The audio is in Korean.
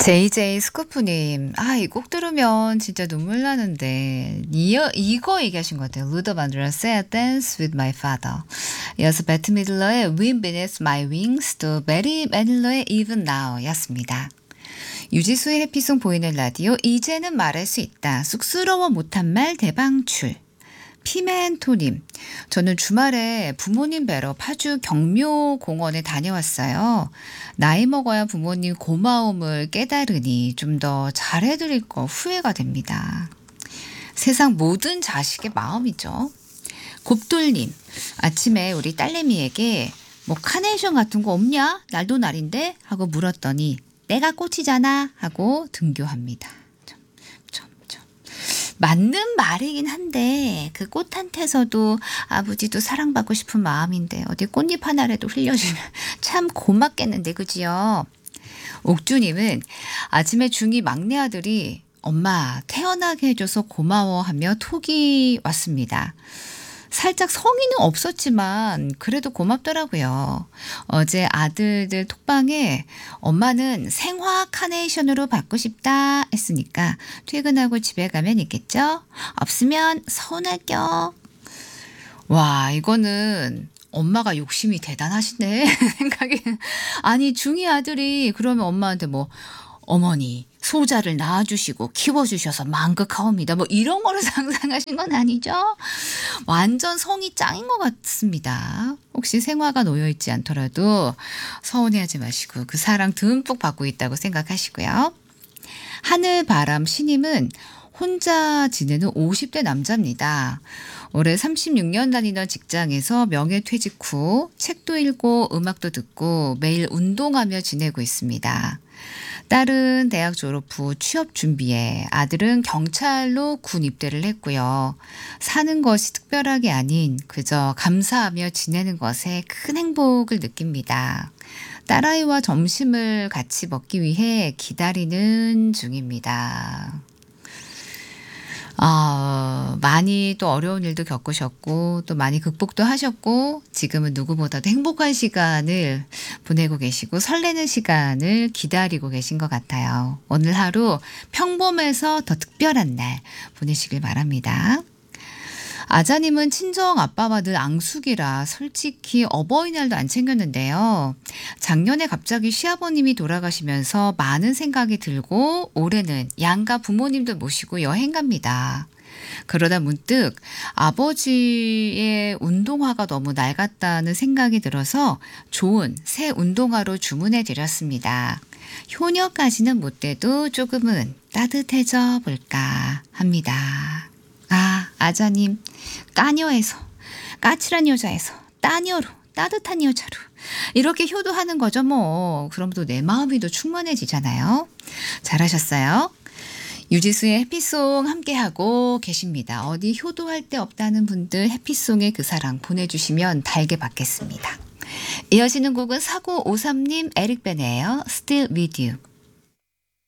JJ 스쿠프님, 이 곡 들으면 진짜 눈물 나는데, 이거 얘기하신 것 같아요. 루더 반드라스의 Dance with My Father. 이어서 배트 미들러의 Wind Beneath My Wings, 또 메리 매닐러의 Even Now 였습니다. 유지수의 해피송 보이는 라디오, 이제는 말할 수 있다. 쑥스러워 못한 말 대방출. 피멘토님, 저는 주말에 부모님 뵈러 파주 경묘공원에 다녀왔어요. 나이 먹어야 부모님 고마움을 깨달으니 좀 더 잘해드릴 거 후회가 됩니다. 세상 모든 자식의 마음이죠. 곱돌님, 아침에 우리 딸내미에게 뭐 카네이션 같은 거 없냐? 날도 날인데? 하고 물었더니 내가 꽃이잖아 하고 등교합니다. 맞는 말이긴 한데 그 꽃한테서도 아버지도 사랑받고 싶은 마음인데 어디 꽃잎 하나라도 흘려주면 참 고맙겠는데 그지요? 옥주님은 아침에 중2 막내 아들이 엄마 태어나게 해줘서 고마워하며 톡이 왔습니다. 살짝 성의는 없었지만 그래도 고맙더라고요. 어제 아들들 톡방에 엄마는 생화 카네이션으로 받고 싶다 했으니까 퇴근하고 집에 가면 있겠죠? 없으면 서운할겨. 와, 이거는 엄마가 욕심이 대단하시네 생각이. 아니 중2 아들이 그러면 엄마한테 뭐 어머니 소자를 낳아주시고 키워주셔서 만극하옵니다. 뭐 이런 거를 상상하신 건 아니죠? 완전 성이 짱인 것 같습니다. 혹시 생화가 놓여있지 않더라도 서운해하지 마시고 그 사랑 듬뿍 받고 있다고 생각하시고요. 하늘바람 신임은 혼자 지내는 50대 남자입니다. 올해 36년 다니던 직장에서 명예퇴직 후 책도 읽고 음악도 듣고 매일 운동하며 지내고 있습니다. 딸은 대학 졸업 후 취업 준비에 아들은 경찰로 군 입대를 했고요. 사는 것이 특별하게 아닌 그저 감사하며 지내는 것에 큰 행복을 느낍니다. 딸아이와 점심을 같이 먹기 위해 기다리는 중입니다. 많이 또 어려운 일도 겪으셨고 또 많이 극복도 하셨고 지금은 누구보다도 행복한 시간을 보내고 계시고 설레는 시간을 기다리고 계신 것 같아요. 오늘 하루 평범해서 더 특별한 날 보내시길 바랍니다. 아자님은 친정 아빠와 늘 앙숙이라 솔직히 어버이날도 안 챙겼는데요. 작년에 갑자기 시아버님이 돌아가시면서 많은 생각이 들고 올해는 양가 부모님들 모시고 여행 갑니다. 그러다 문득 아버지의 운동화가 너무 낡았다는 생각이 들어서 좋은 새 운동화로 주문해 드렸습니다. 효녀까지는 못 돼도 조금은 따뜻해져 볼까 합니다. 아자님, 까녀에서, 까칠한 여자에서, 따녀로, 따뜻한 여자로 이렇게 효도하는 거죠 뭐. 그럼 또 내 마음이 더 충만해지잖아요. 잘하셨어요. 유지수의 해피송 함께하고 계십니다. 어디 효도할 데 없다는 분들 해피송에 그 사랑 보내주시면 달게 받겠습니다. 이어지는 곡은 4953님 에릭벤이에요. Still with you.